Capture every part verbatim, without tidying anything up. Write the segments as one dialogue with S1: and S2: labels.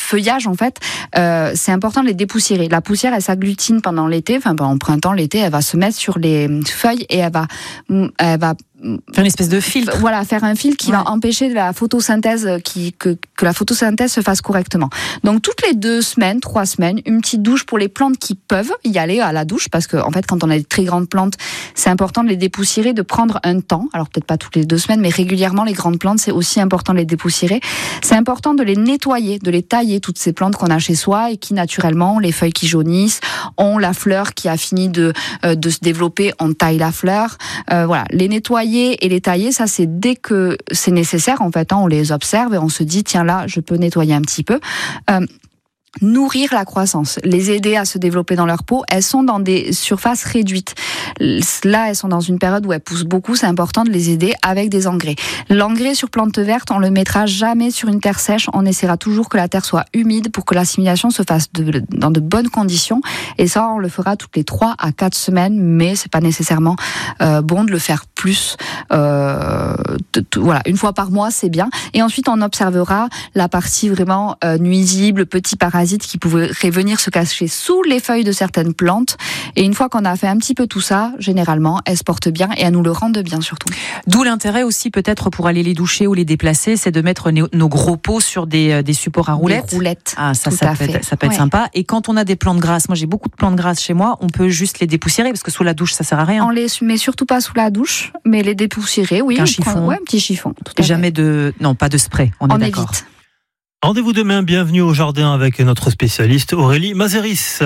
S1: feuillage en fait, euh, c'est important de les dépoussiérer. La poussière, elle s'agglutine pendant l'été, enfin pendant le printemps, l'été, elle va se mettre sur les feuilles et elle va, elle va
S2: faire une espèce de filtre.
S1: Voilà, faire un filtre qui ouais. va empêcher la photosynthèse, qui, que, que la photosynthèse se fasse correctement. Donc toutes les deux semaines, trois semaines, une petite douche pour les plantes qui peuvent y aller à la douche, parce que en fait, quand on a des très grandes plantes, c'est important de les dépoussiérer, de prendre un temps. Alors peut-être pas toutes les deux semaines, mais régulièrement les grandes plantes, c'est aussi important de les dépoussiérer. C'est important de les nettoyer, de les tailler, toutes ces plantes qu'on a chez soi et qui naturellement ont les feuilles qui jaunissent, ont la fleur qui a fini de euh, de se développer, on taille la fleur. Euh, voilà, les nettoyer et les tailler, ça c'est dès que c'est nécessaire en fait, hein, on les observe et on se dit tiens là je peux nettoyer un petit peu. Euh, Nourrir la croissance, les aider à se développer dans leur peau. Elles sont dans des surfaces réduites. Là, elles sont dans une période où elles poussent beaucoup. C'est important de les aider avec des engrais. L'engrais sur plante verte, on le mettra jamais sur une terre sèche. On essaiera toujours que la terre soit humide pour que l'assimilation se fasse de, dans de bonnes conditions. Et ça, on le fera toutes les trois à quatre semaines, mais c'est pas nécessairement euh, bon de le faire plus. Euh, de, de, voilà, une fois par mois, c'est bien. Et ensuite, on observera la partie vraiment euh, nuisible, petits parasites qui pouvaient venir se cacher sous les feuilles de certaines plantes. Et une fois qu'on a fait un petit peu tout ça, généralement, elles se portent bien et elles nous le rendent bien surtout.
S2: D'où l'intérêt aussi peut-être pour aller les doucher ou les déplacer, c'est de mettre nos gros pots sur des, des supports à roulettes.
S1: Des roulettes.
S2: Ah, ça, ça peut, être, ça peut être ouais. sympa. Et quand on a des plantes grasses, moi j'ai beaucoup de plantes grasses chez moi, on peut juste les dépoussiérer parce que sous la douche ça sert à rien.
S1: On les met surtout pas sous la douche, mais les dépoussiérer, oui.
S2: Un chiffon.
S1: Prend, ouais, un petit chiffon. Tout à
S2: Jamais
S1: fait.
S2: de, non, pas de spray. On,
S1: on
S2: est d'accord.
S1: Évite.
S3: Rendez-vous demain, bienvenue au jardin avec notre spécialiste Aurélie Mazeris.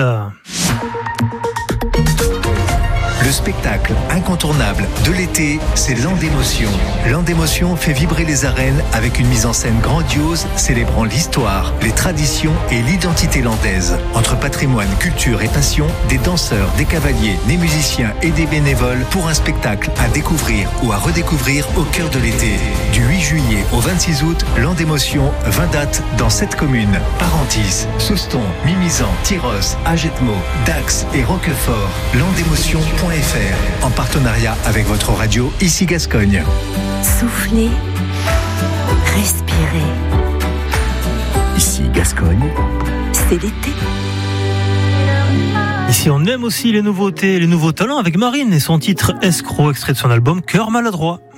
S4: Le spectacle incontournable de l'été, c'est Landémotion. Landémotion fait vibrer les arènes avec une mise en scène grandiose célébrant l'histoire, les traditions et l'identité landaise. Entre patrimoine, culture et passion, des danseurs, des cavaliers, des musiciens et des bénévoles pour un spectacle à découvrir ou à redécouvrir au cœur de l'été. Du huit juillet au vingt-six août, Landémotion, vingt dates dans sept communes. Parentis, Souston, Mimizan, Tyros, Agetmo, Dax et Roquefort. Landémotion point f r en partenariat avec votre radio ici Gascogne.
S5: Soufflez, respirez.
S4: Ici Gascogne,
S5: c'est l'été.
S3: Ici on aime aussi les nouveautés, les nouveaux talents avec Marine et son titre Escroc, extrait de son album Cœur maladroit.